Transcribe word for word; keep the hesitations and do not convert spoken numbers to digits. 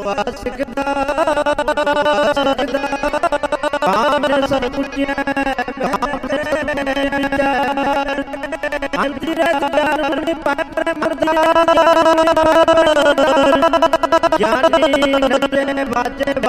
ਵਾਸਕਦਾ ਵਾਸਕਦਾ ਕਾਮਰ ਸਭ ਪੁੱਜਿਆ ਅੰਤਿ ਰਜਦਾਰ ਮਨ ਪਾਤਰ ਮਰਦਾ ਜਾਨੀ ਨੱਚੇ ਬਾਜੇ